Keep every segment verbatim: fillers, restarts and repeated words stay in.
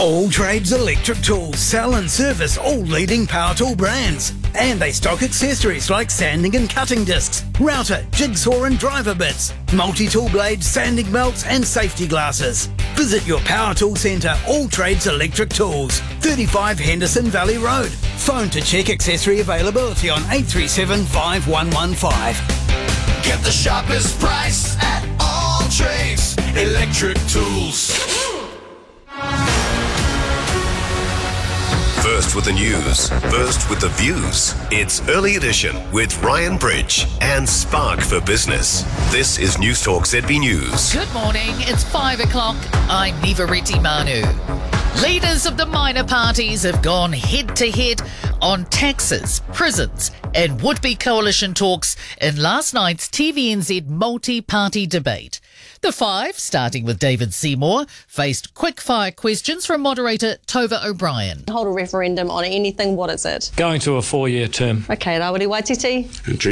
All Trades Electric Tools sell and service all leading power tool brands. And they stock accessories like sanding and cutting discs, router, jigsaw and driver bits, multi-tool blades, sanding belts and safety glasses. Visit your power tool centre, All Trades Electric Tools, thirty-five Henderson Valley Road. Phone to check accessory availability on eight three seven, five one one five. Get the sharpest price at All Trades Electric Tools. First with the news, first with the views. It's Early Edition with Ryan Bridge and Spark for Business. This is News Talk Z B News. Good morning, it's five o'clock. I'm Nivareti Manu. Leaders of the minor parties have gone head-to-head on taxes, prisons and would-be coalition talks in last night's T V N Z multi-party debate. The five, starting with David Seymour, faced quick-fire questions from moderator Tova O'Brien. Hold a referendum on anything, what is it? Going to a four-year term. Okay, Rawiri Waititi.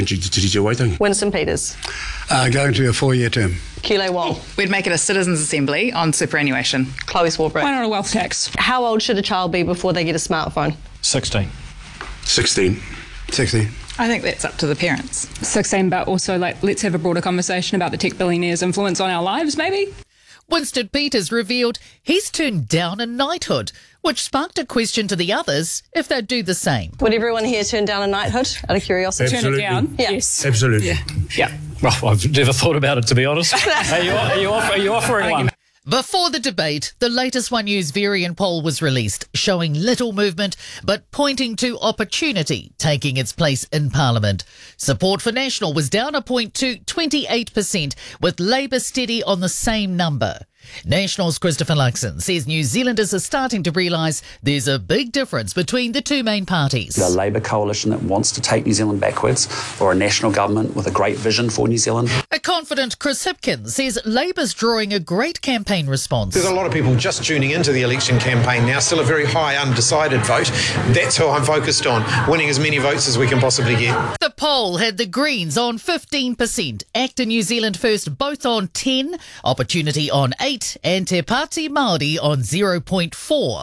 Winston Peters. Uh, going to a four-year term. Kilo Wong. We'd make it a citizens' assembly on superannuation. Chloe Swarbrick. Why not a wealth tax? How old should a child be before they get a smartphone? sixteen. sixteen. sixteen. I think that's up to the parents. sixteen, but also like let's have a broader conversation about the tech billionaires' influence on our lives, maybe? Winston Peters revealed he's turned down a knighthood, which sparked a question to the others if they'd do the same. Would everyone here turn down a knighthood out of curiosity? Turn it down? Yeah. Yes. Absolutely. Yeah. yeah. Well, I've never thought about it, to be honest. Are you, are you, off, are you offering one? Before the debate, the latest One News variant poll was released, showing little movement but pointing to opportunity taking its place in Parliament. Support for National was down a point to twenty-eight percent, with Labour steady on the same number. National's Christopher Luxon says New Zealanders are starting to realise there's a big difference between the two main parties. A Labour coalition that wants to take New Zealand backwards, or a national government with a great vision for New Zealand. A confident Chris Hipkins says Labour's drawing a great campaign response. There's a lot of people just tuning into the election campaign now, still a very high undecided vote. That's who I'm focused on, winning as many votes as we can possibly get. The poll had the Greens on fifteen percent, ACT and New Zealand First both on ten, Opportunity on eight, and Te Pāti Māori on zero point four.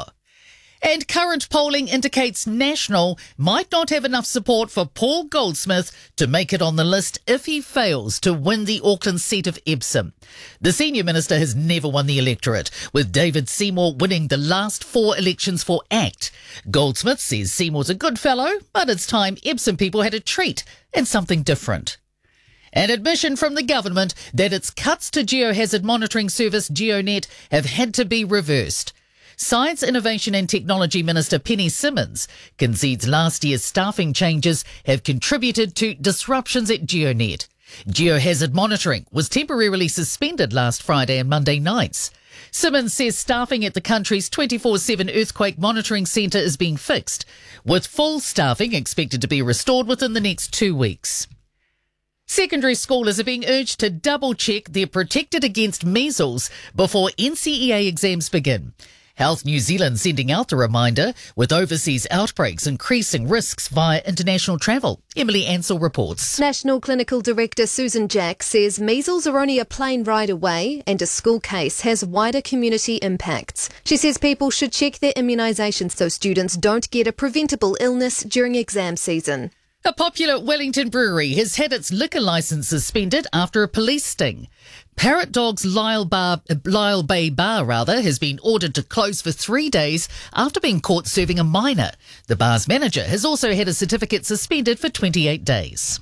And current polling indicates National might not have enough support for Paul Goldsmith to make it on the list if he fails to win the Auckland seat of Epsom. The senior minister has never won the electorate, with David Seymour winning the last four elections for ACT. Goldsmith says Seymour's a good fellow, but it's time Epsom people had a treat and something different. An admission from the government that its cuts to geohazard monitoring service GeoNet have had to be reversed. Science, Innovation and Technology Minister Penny Simmons concedes last year's staffing changes have contributed to disruptions at GeoNet. Geohazard monitoring was temporarily suspended last Friday and Monday nights. Simmons says staffing at the country's twenty-four seven earthquake monitoring centre is being fixed, with full staffing expected to be restored within the next two weeks. Secondary schoolers are being urged to double-check they're protected against measles before N C E A exams begin. Health New Zealand sending out a reminder, with overseas outbreaks increasing risks via international travel. Emily Ansell reports. National Clinical Director Susan Jack says measles are only a plane ride away and a school case has wider community impacts. She says people should check their immunisations so students don't get a preventable illness during exam season. A popular Wellington brewery has had its liquor licence suspended after a police sting. Parrot Dog's Lyle, Bar, Lyle Bay Bar rather, has been ordered to close for three days after being caught serving a minor. The bar's manager has also had a certificate suspended for twenty-eight days.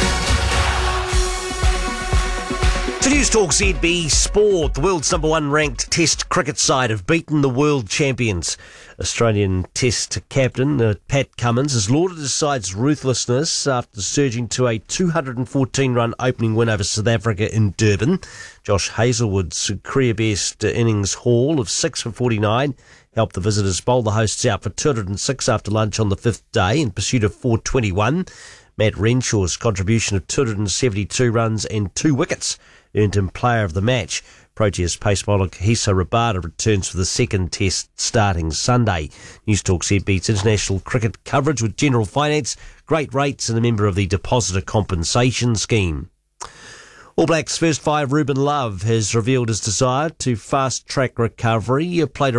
To News Talk Z B Sport, the world's number one ranked Test cricket side have beaten the world champions. Australian Test captain uh, Pat Cummins has lauded his side's ruthlessness after surging to a two hundred fourteen run opening win over South Africa in Durban. Josh Hazlewood's career-best innings haul of six for forty-nine helped the visitors bowl the hosts out for two hundred six after lunch on the fifth day in pursuit of four twenty-one. Matt Renshaw's contribution of two hundred seventy-two runs and two wickets earned him player of the match. Proteas pace bowler Kahisa Rabada returns for the second test starting Sunday. News Talk Z B's international cricket coverage with general finance, great rates and a member of the Depositor Compensation Scheme. All Blacks first five Ruben Love has revealed his desire to fast-track recovery. He played